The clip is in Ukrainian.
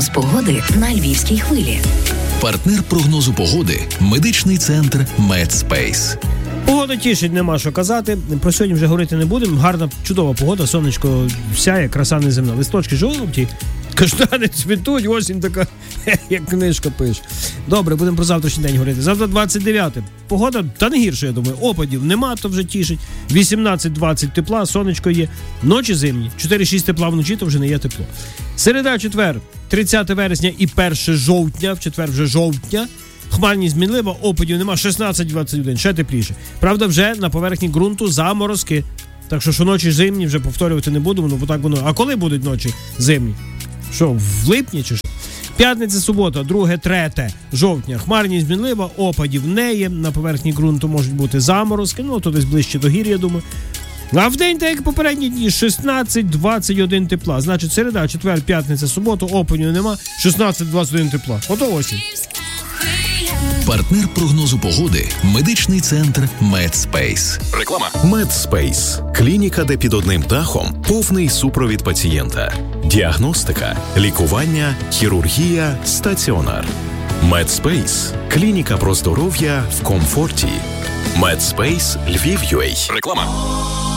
Прогноз погоди на Львівській хвилі. Партнер прогнозу погоди – медичний центр Медспейс. Погода тішить, нема що казати. Про сьогодні вже говорити не будемо. Гарна, чудова погода, сонечко сяє, краса неземна. Листочки жовті, каштани цвітуть, осінь така, як книжка пише. Добре, будемо про завтрашній день говорити. Завтра 29-те. Погода, та не гірше, я думаю. Опадів нема, то вже тішить. 18-20 тепла, сонечко є. Ночі зимні. 4-6 тепла вночі, то вже не є тепло. Середа, четвер, 30 вересня і 1 жовтня. В четвер вже жовтня. Хмарність змінлива, опадів нема, 16-21, ще тепліше. Правда, вже на поверхні ґрунту заморозки. Так що ночі зимні вже повторювати не будемо, бо так воно. А коли будуть ночі зимні? Що, в липні чи що? П'ятниця, субота, 2-3 жовтня. Хмарність змінлива, опадів не є. На поверхні ґрунту можуть бути заморозки, то десь ближче до гір, я думаю. А в день, так як попередні дні, 16-21 тепла. Значить, середа, четвер, п'ятниця, субота, опадів нема, 16-21 тепла. Ото осінь. Партнер прогнозу погоди – медичний центр Медспейс. Реклама. Медспейс – клініка, де під одним дахом повний супровід пацієнта. Діагностика, лікування, хірургія, стаціонар. Медспейс – клініка про здоров'я в комфорті. Медспейс Львів.UA. Реклама.